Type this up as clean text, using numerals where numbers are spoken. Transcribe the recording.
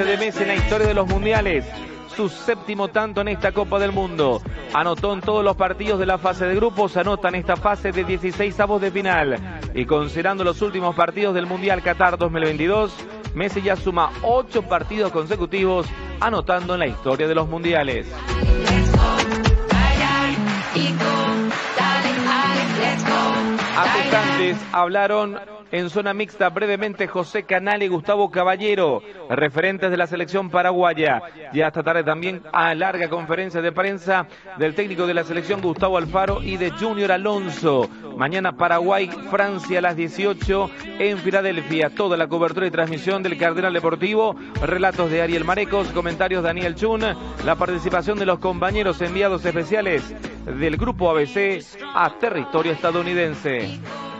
pase de Messi en la historia de los mundiales. Su séptimo tanto en esta Copa del Mundo. Anotó en todos los partidos de la fase de grupos, anota en esta fase de 16avos de final. Y considerando los últimos partidos del Mundial Qatar 2022, Messi ya suma 8 partidos consecutivos anotando en la historia de los mundiales. Atacantes hablaron en zona mixta brevemente José Canal y Gustavo Caballero, referentes de la selección paraguaya. Ya esta tarde también a larga conferencia de prensa del técnico de la selección Gustavo Alfaro y de Junior Alonso. Mañana Paraguay, Francia a las 18 en Filadelfia. Toda la cobertura y transmisión del Cardenal Deportivo, relatos de Ariel Marecos, comentarios de Daniel Chun, la participación de los compañeros enviados especiales del Grupo ABC a territorio estadounidense.